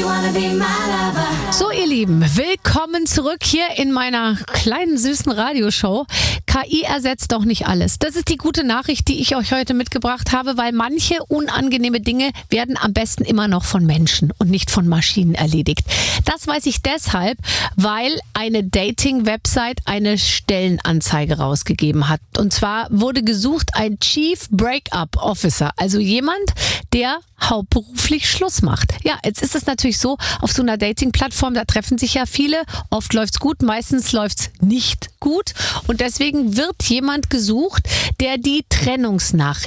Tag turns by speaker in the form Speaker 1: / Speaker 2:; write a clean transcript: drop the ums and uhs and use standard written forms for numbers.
Speaker 1: So, ihr Lieben, willkommen zurück hier in meiner kleinen, süßen Radioshow. KI ersetzt doch nicht alles. Das ist die gute Nachricht, die ich euch heute mitgebracht habe, weil manche unangenehme Dinge werden am besten immer noch von Menschen und nicht von Maschinen erledigt. Das weiß ich deshalb, weil eine Dating-Website eine Stellenanzeige rausgegeben hat. Und zwar wurde gesucht ein Chief Breakup Officer, also jemand, der hauptberuflich Schluss macht. Ja, jetzt ist es natürlich so, auf so einer Dating-Plattform, da treffen sich ja viele. Oft läuft's gut, meistens läuft's nicht gut. Und deswegen wird jemand gesucht, der die Trennungsnachricht